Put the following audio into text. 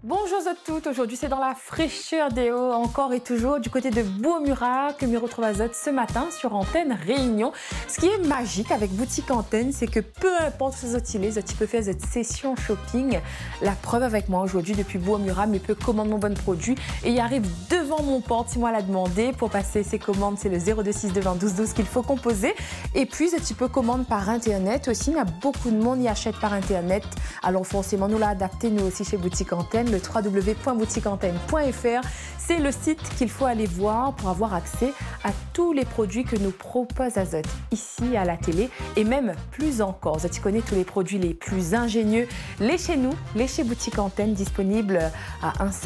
Bonjour à toutes, aujourd'hui c'est dans la fraîcheur des hauts, encore et toujours du côté de Bois-Murat que me retrouve à Zot ce matin sur Antenne Réunion. Ce qui est magique avec Boutique Antenne, c'est que peu importe ce Zot il est, Zot peut faire cette session shopping. La preuve avec moi aujourd'hui depuis Bois-Murat, mais peut commander mon bon produit et il arrive devant mon porte si moi l'a demandé. Pour passer ses commandes, c'est le 0262 20 12 12 qu'il faut composer. Et puis Zot peut commander par internet aussi, il y a beaucoup de monde qui achète par internet. Alors forcément nous l'a adapté nous aussi chez Boutique Antenne. Le www.boutiqueantenne.fr, c'est le site qu'il faut aller voir pour avoir accès à tous les produits que nous propose Zot ici à la télé et même plus encore. Zot connaît tous les produits les plus ingénieux, les chez nous, les chez Boutique Antenne, disponibles à un seul